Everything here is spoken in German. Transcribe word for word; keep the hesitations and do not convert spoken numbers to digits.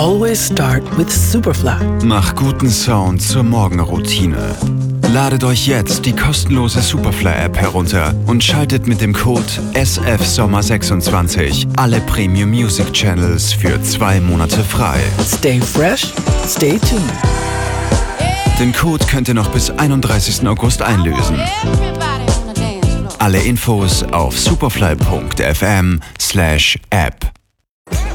Always start with Superfly. Mach guten Sound zur Morgenroutine. Ladet euch jetzt die kostenlose Superfly-App herunter und schaltet mit dem Code S F Sommer sechsundzwanzig alle Premium Music Channels für zwei Monate frei. Stay fresh, stay tuned. Den Code könnt ihr noch bis einunddreißigsten August einlösen. Alle Infos auf superfly punkt f m slash app.